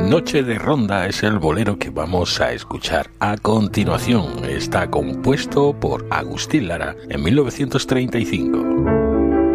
Noche de Ronda es el bolero que vamos a escuchar a continuación. Está compuesto por Agustín Lara en 1935.